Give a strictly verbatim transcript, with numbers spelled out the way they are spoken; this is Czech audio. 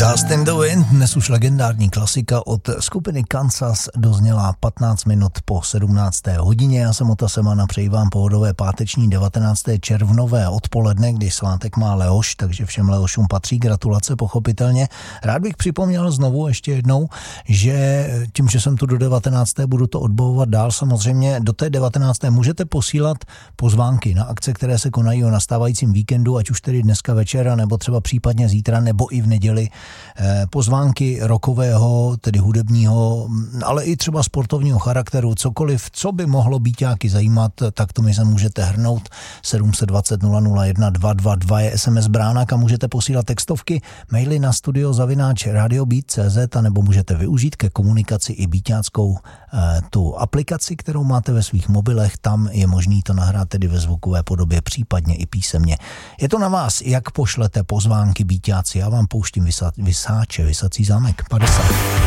Dust in the Wind, dnes už legendární klasika od skupiny Kansas, dozněla patnáct minut po sedmnácté hodině. Já jsem Ota Semana, přeji vám pohodové páteční devatenácté červnové odpoledne, kdy svátek má Leoš, takže všem Leošům patří gratulace pochopitelně. Rád bych připomněl znovu ještě jednou, že tím, že jsem tu do devatenácté budu to odbavovat dál, samozřejmě do té devatenácté můžete posílat pozvánky na akce, které se konají o nastávajícím víkendu, ať už tedy dneska večera, nebo třeba případně zítra, nebo i v neděli. Pozvánky rockového, tedy hudebního, ale i třeba sportovního charakteru, cokoliv, co by mohlo být nějaký zajímat, tak to mi se můžete hrnout. sedm set dvacet nula nula jedna dva dva dva je es em es brának a můžete posílat textovky, maily na studio zavináč radiobeat tečka cé zet a nebo můžete využít ke komunikaci i beatáckou tu aplikaci, kterou máte ve svých mobilech, tam je možný to nahrát tedy ve zvukové podobě, případně i písemně. Je to na vás, jak pošlete pozvánky beatáci, já vám pouštím vysa, vysáče, vysací zámek padesát.